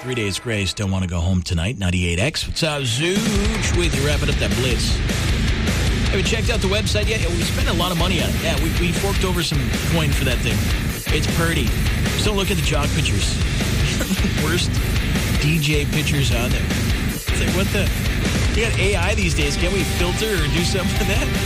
3 Days Grace, Don't Want to Go Home Tonight, 98X. What's up, Zooch? With you, wrapping up that blitz. Have you checked out the website yet? Yeah, we spent a lot of money on it. Yeah, we forked over some coin for that thing. It's pretty. Just don't look at the jock pictures. The worst DJ pictures on there. It's like, what the? You got AI these days. Can't we filter or do something with that?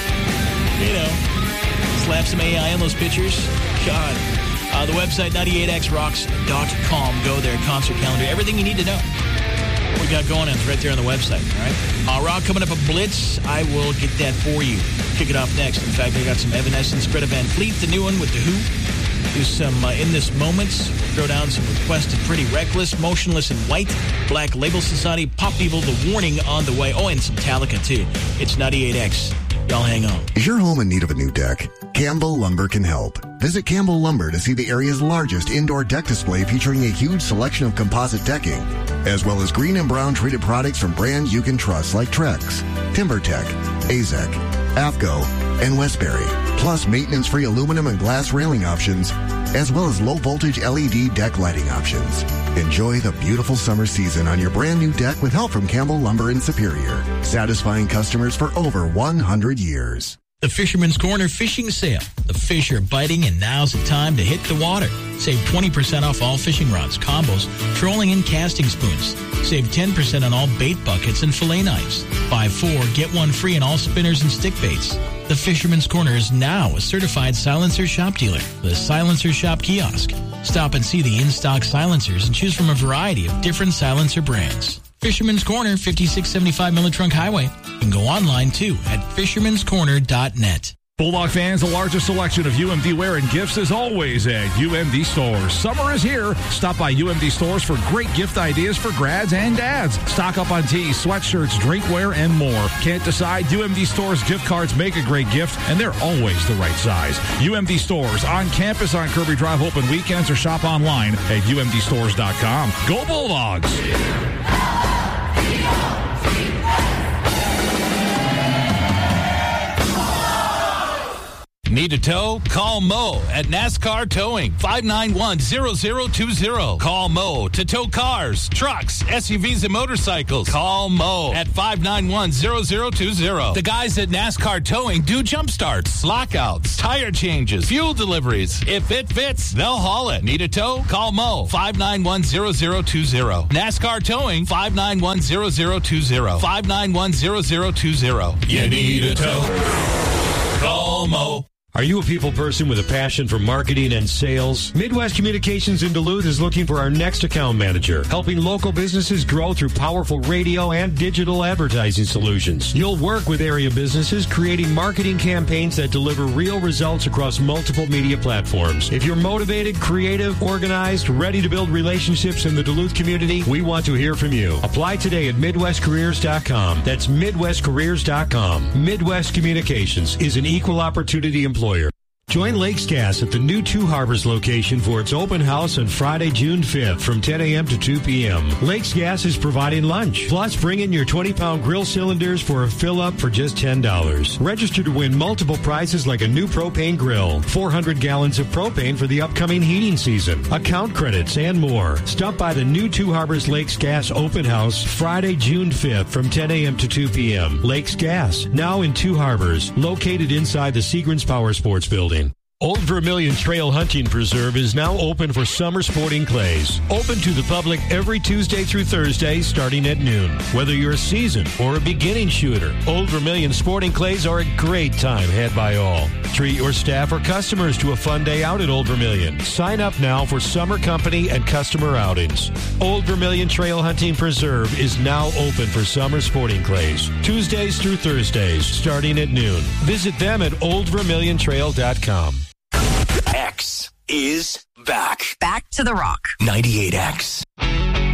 You know, slap some AI on those pictures. God. The website, 98xrocks.com. Go there, concert calendar, everything you need to know. What we got going on is right there on the website, all right? Rock coming up a blitz. I will get that for you. Kick it off next. In fact, I got some Evanescence, Greta Van Fleet, the new one with The Who. Do some In This Moments. Throw down some requested Pretty Reckless, Motionless in White, Black Label Society, Pop People, The Warning on the way. Oh, and some Metallica, too. It's 98X. Y'all hang on. Is your home in need of a new deck? Campbell Lumber can help. Visit Campbell Lumber to see the area's largest indoor deck display featuring a huge selection of composite decking, as well as green and brown treated products from brands you can trust like Trex, TimberTech, AZEK, AFCO, and Westbury, plus maintenance-free aluminum and glass railing options, as well as low-voltage LED deck lighting options. Enjoy the beautiful summer season on your brand new deck with help from Campbell Lumber in Superior, satisfying customers for over 100 years. The Fisherman's Corner Fishing Sale. The fish are biting, and now's the time to hit the water. Save 20% off all fishing rods, combos, trolling, and casting spoons. Save 10% on all bait buckets and fillet knives. Buy 4, get 1 free on all spinners and stick baits. The Fisherman's Corner is now a certified silencer shop dealer. The Silencer Shop Kiosk. Stop and see the in-stock silencers and choose from a variety of different silencer brands. Fisherman's Corner, 5675 Miller Trunk Highway. You can go online, too, at fishermanscorner.net. Bulldog fans, the largest selection of UMD wear and gifts is always at UMD Stores. Summer is here. Stop by UMD Stores for great gift ideas for grads and dads. Stock up on tees, sweatshirts, drinkware, and more. Can't decide? UMD Stores gift cards make a great gift, and they're always the right size. UMD Stores on campus on Kirby Drive, open weekends, or shop online at umdstores.com. Go Bulldogs! Need a tow? Call Mo at NASCAR Towing, 591-0020. Call Mo to tow cars, trucks, SUVs, and motorcycles. Call Mo at 591-0020. The guys at NASCAR Towing do jump starts, lockouts, tire changes, fuel deliveries. If it fits, they'll haul it. Need a tow? Call Mo, 591-0020. NASCAR Towing, 591-0020. 591-0020. You need a tow? Call Mo. Are you a people person with a passion for marketing and sales? Midwest Communications in Duluth is looking for our next account manager, helping local businesses grow through powerful radio and digital advertising solutions. You'll work with area businesses creating marketing campaigns that deliver real results across multiple media platforms. If you're motivated, creative, organized, ready to build relationships in the Duluth community, we want to hear from you. Apply today at MidwestCareers.com. That's MidwestCareers.com. Midwest Communications is an equal opportunity employer. Join Lakes Gas at the new Two Harbors location for its open house on Friday, June 5th from 10 a.m. to 2 p.m. Lakes Gas is providing lunch. Plus, bring in your 20-pound grill cylinders for a fill-up for just $10. Register to win multiple prizes like a new propane grill, 400 gallons of propane for the upcoming heating season, account credits, and more. Stop by the new Two Harbors Lakes Gas open house Friday, June 5th from 10 a.m. to 2 p.m. Lakes Gas, now in Two Harbors, located inside the Seagrams Power Sports Building. Old Vermilion Trail Hunting Preserve is now open for summer sporting clays. Open to the public every Tuesday through Thursday starting at noon. Whether you're a seasoned or a beginning shooter, Old Vermilion sporting clays are a great time had by all. Treat your staff or customers to a fun day out at Old Vermilion. Sign up now for summer company and customer outings. Old Vermilion Trail Hunting Preserve is now open for summer sporting clays. Tuesdays through Thursdays starting at noon. Visit them at oldvermiliontrail.com. X is back. Back to the Rock. 98X.